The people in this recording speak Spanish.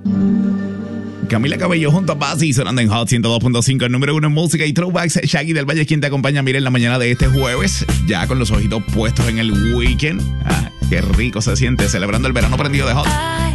Camila Cabello junto a Bazzi sonando en Hot 102.5, el número 1 en música y throwbacks. Shaggy del Valle es quien te acompaña, mira, en la mañana de este jueves, ya con los ojitos puestos en el weekend. Qué rico se siente celebrando el verano prendido de Hot.